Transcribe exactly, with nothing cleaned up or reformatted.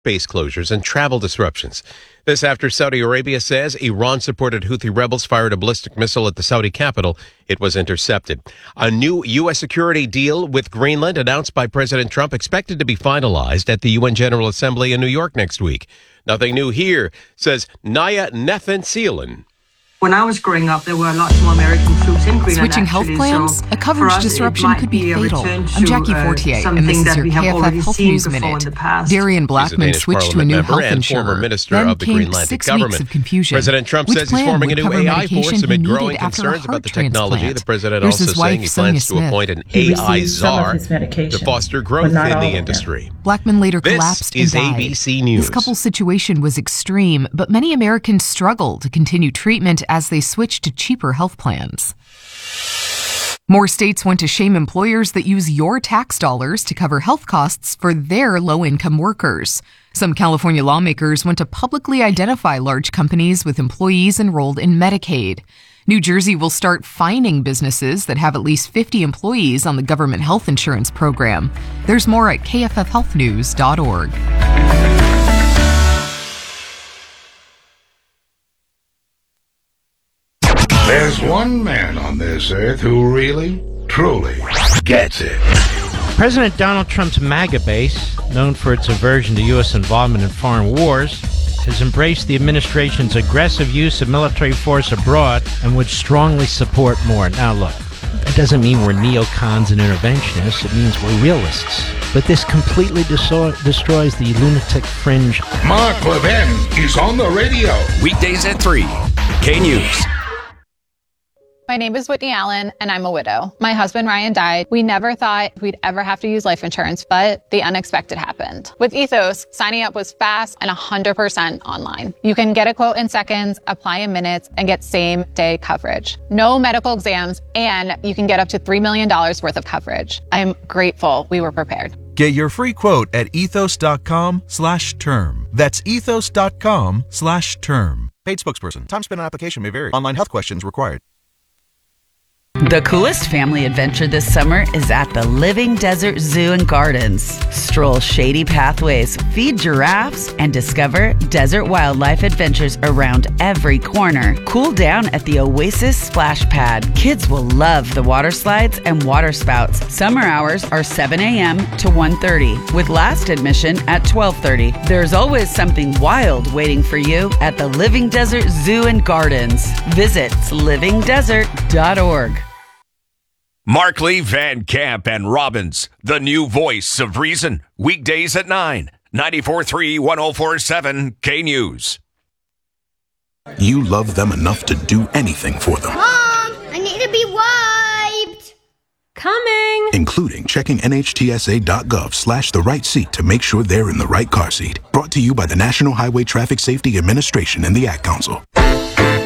base closures and travel disruptions. This after Saudi Arabia says Iran-supported Houthi rebels fired a ballistic missile at the Saudi capital. It was intercepted. A new U S security deal with Greenland announced by President Trump expected to be finalized at the U N General Assembly in New York next week. Nothing new here, says Naya Nathan-Seelan. When I was growing up, there were lots more American troops in Greenland. Switching health actually, plans? so a coverage us, disruption could be, be fatal. I'm Jackie Fortier, uh, and this is your K K F F Health News Minute. Darian Blackman switched to a new health insurer. Minister then of the came Greenlandic six government. weeks of confusion. President Trump Which says he's forming a new A I force amid growing concerns about the technology. Transplant. The president Here's also saying he plans to appoint an A I czar to foster growth in the industry. Blackman later this collapsed and is died. A B C News. This couple's situation was extreme, but many Americans struggle to continue treatment as they switch to cheaper health plans. More states want to shame employers that use your tax dollars to cover health costs for their low-income workers. Some California lawmakers want to publicly identify large companies with employees enrolled in Medicaid. New Jersey will start fining businesses that have at least fifty employees on the government health insurance program. There's more at K F F health news dot org. There's one man on this earth who really, truly gets it. President Donald Trump's MAGA base, known for its aversion to U S involvement in foreign wars, has embraced the administration's aggressive use of military force abroad and would strongly support more. Now look, that doesn't mean we're neocons and interventionists. It means we're realists. But this completely deso- destroys the lunatic fringe. Mark Levin is on the radio. Weekdays at three. K News. My name is Whitney Allen, and I'm a widow. My husband, Ryan, died. We never thought we'd ever have to use life insurance, but the unexpected happened. With Ethos, signing up was fast and one hundred percent online. You can get a quote in seconds, apply in minutes, and get same-day coverage. No medical exams, and you can get up to three million dollars worth of coverage. I'm grateful we were prepared. Get your free quote at ethos.com slash term. That's ethos.com slash term. Paid spokesperson. Time spent on application may vary. Online health questions required. The coolest family adventure this summer is at the Living Desert Zoo and Gardens. Stroll shady pathways, feed giraffes, and discover desert wildlife adventures around every corner. Cool down at the Oasis Splash Pad. Kids will love the water slides and water spouts. Summer hours are seven a.m. to one thirty, with last admission at twelve thirty. There's always something wild waiting for you at the Living Desert Zoo and Gardens. Visit living desert dot org. Markley, Van Camp, and Robbins, the new voice of reason. Weekdays at nine. ninety-four point three, one oh four point seven K News. You love them enough to do anything for them. Mom, I need to be wiped. Coming. Including checking N H T S A dot gov slash the right seat to make sure they're in the right car seat. Brought to you by the National Highway Traffic Safety Administration and the Ad Council.